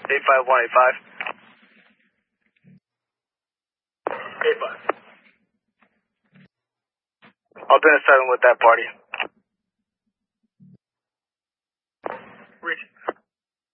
85185. 85. I'll do a 7 with that party.